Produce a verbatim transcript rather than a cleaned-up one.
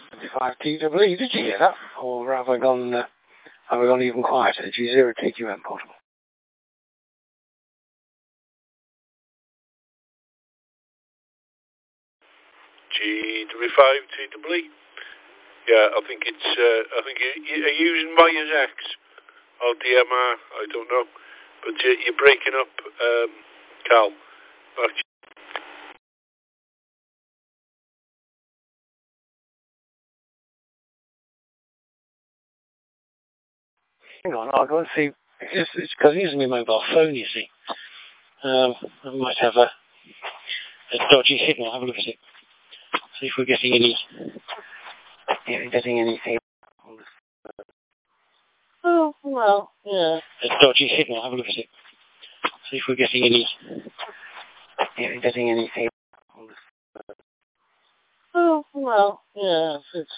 five T W E, did you hear that? Or have I gone, uh, have I gone even quieter? G zero T Q M portable. G W five T W E. Yeah, I think it's, uh, I think you, you are using Myers X or D M R, I don't know. But you, you're breaking up, um, Cal. Back. Hang on, I'll go and see. It's because I'm using my mobile phone, you see. Um, I might have a, a dodgy signal. Have a look at it. See if we're getting any, if we're getting anything. Oh, well, yeah. A dodgy signal. Have a look at it. See if we're getting any, if we're getting anything. Oh, well, yeah. It's